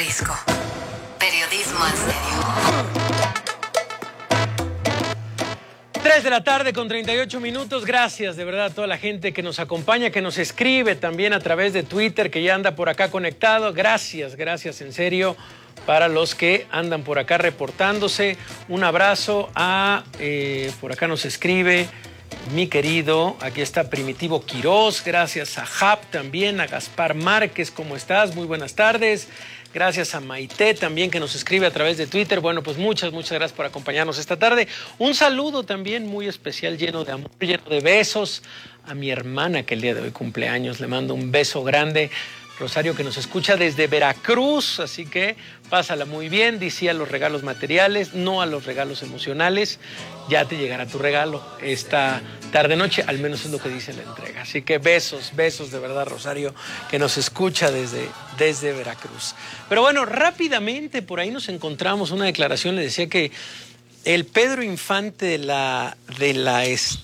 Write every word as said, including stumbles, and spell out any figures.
Risco. Periodismo en serio. tres de la tarde con treinta y ocho minutos. Gracias de verdad a toda la gente que nos acompaña, que nos escribe también a través de Twitter, que ya anda por acá conectado. Gracias, gracias en serio para los que andan por acá reportándose. Un abrazo a, eh, por acá nos escribe mi querido, aquí está Primitivo Quirós, gracias a Jap también, a Gaspar Márquez, ¿cómo estás? Muy buenas tardes. Gracias a Maite también que nos escribe a través de Twitter. Bueno, pues muchas, muchas gracias por acompañarnos esta tarde. Un saludo también muy especial, lleno de amor, lleno de besos a mi hermana que el día de hoy cumpleaños. Le mando un beso grande. Rosario, que nos escucha desde Veracruz, así que pásala muy bien, dice a los regalos materiales, no a los regalos emocionales. Ya te llegará tu regalo esta tarde-noche, al menos es lo que dice la entrega. Así que besos, besos de verdad, Rosario, que nos escucha desde, desde Veracruz. Pero bueno, rápidamente por ahí nos encontramos una declaración, le decía que el Pedro Infante de la... De la